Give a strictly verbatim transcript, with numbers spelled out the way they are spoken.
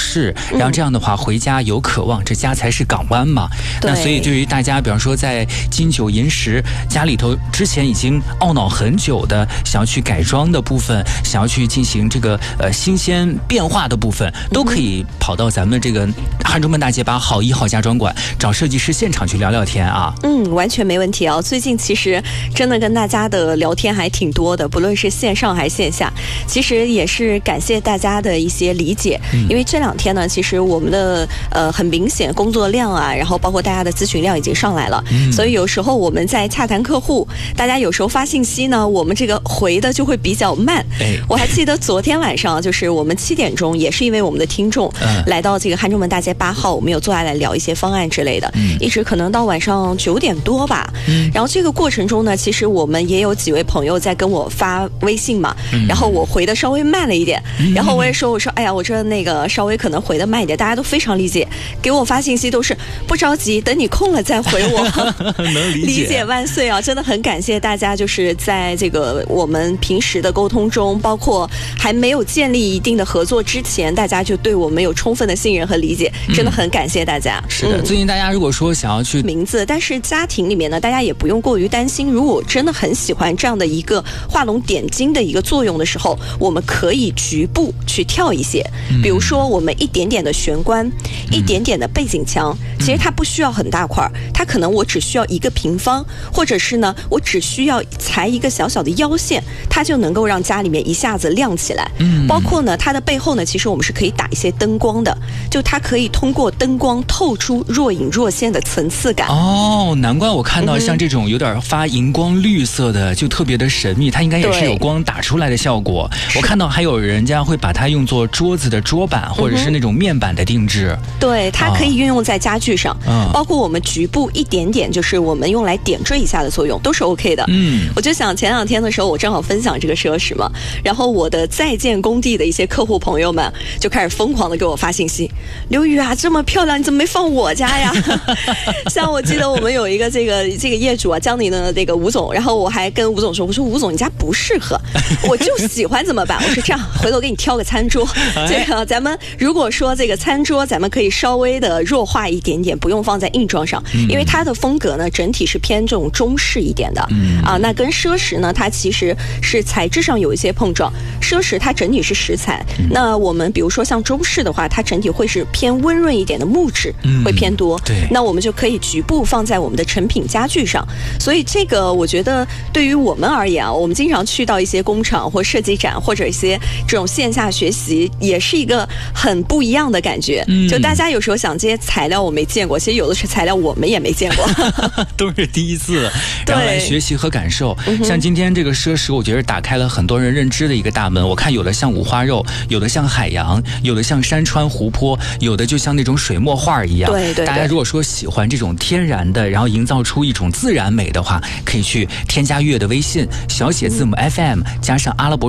市，然后这样的话回家有渴望，这家才是港湾嘛。那所以对于大家，比方说在金九银十家里头之前已经懊恼很久的，想要去改装的部分，想要去进行这个呃新鲜变化的部分，都可以跑到咱们这个汉中门大街八号一号家装馆找设计师现场去聊聊天啊。 嗯，完全没问题啊。最近其实真的跟大家的聊天还挺多的，不论是线上还是线下，其实也是感谢大家的一些理解。嗯、因为这两天呢，其实我们的呃很明显工作量啊，然后包括大家的咨询量已经上来了，嗯、所以有时候我们在洽谈客户，大家有时候发信息呢，我们这个回的就会比较慢。哎、我还记得昨天晚上，就是我们七点钟，也是因为我们的听众、嗯、来到这个汉中门大街八号，我们有坐下来聊一些方案之类的，嗯、一直可能到晚上九点多吧。嗯、然后这个过程中呢，其实我们也有几位朋友在跟我发微信嘛，嗯、然后我回的稍微慢了一点，嗯、然后我也说我说哎呀，我这那个稍微可能回的慢一点，大家都非常理解，给我发信息都是不着急，等你空了再回我。 能理解， 理解万岁啊！真的很感谢大家，就是在这个我们平时的沟通中，包括还没有建立一定的合作之前，大家就对我们有充分的信任和理解，真的很感谢大家。 嗯、是的，最近大家如果说想要去名字，但是家庭里面呢，大家也不用过于担心。如果真的很喜欢这样的一个画龙点睛的一个作用的时候，我们可以局部去跳一些，比如说我们一点点的玄关，嗯、一点点的背景墙，其实它不需要很大块，它可能我只需要一个平方，或者是呢，我只需要裁一个小小的腰线，它就能够让家里面一下子亮起来。嗯，包括呢，它的背后呢，其实我们是可以打一些灯光的，就它可以通过灯光透出若隐若现的层次感。 哦，难怪我看到像这种有点发荧光绿色的，就特别的神秘，它应该也是有光打出来的效果。我看到还有人家会把它用作桌子的桌板，或者是那种面板的定制。嗯、 对，它可以运用在家具上，哦、包括我们局部一点点，就是我们用来点缀一下的作用，都是 OK 的。嗯，我就想前两天的时候，我正好分享这个奢侈嘛，然后我的在建工地的一些客户朋友们就开始疯狂的给我发信息，刘宇啊，这么漂亮，你怎么没放我家呀？像我记得我们有一个这个这个业主啊，江宁的那个吴总，然后我还跟吴总说，我说吴总你家不适合，我就喜欢怎么办？我说这样，回头给你挑个餐桌，这个咱们如果说这个餐桌，咱们可以稍微的弱化一点点，不用放在硬装上，因为它的风格呢整体是偏这种中式一点的，嗯、啊，那跟奢侈呢，它其实是材质上有一些碰撞。奢侈它整体是石材，嗯、那我们比如说像中式的话，它整体会是偏温润一点的木质，嗯、会偏多。对，那我们就可以局部放在我们的成品家具上。所以这个我觉得对于我们而言啊，我们经常去到一些工厂或设计展或者一些这种线下学习，也是一个很不一样的感觉。嗯、就大家有时候想这些材料我没见过，其实有的是材料我们也没见过， 都是第一次，然后来学习和感受。像今天这个奢侈，我觉得打开了很多人认知的一个大门。我看有的像五花肉，有的像海洋，有的像山川湖泊，有的就像那种水墨画一样。对 对, 对。大家如果说喜欢这种天然的，然后营造出一种自然美的话，可以去添加月的微信，小写字母 F M 加上阿拉伯